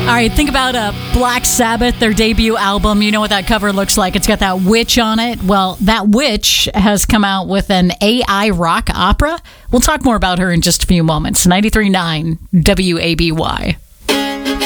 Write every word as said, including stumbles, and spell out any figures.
All right, think about uh, Black Sabbath, their debut album. You know what that cover looks like. It's got that witch on it. Well, that witch has come out with an A I rock opera. We'll talk more about her in just a few moments. ninety-three point nine W A B Y.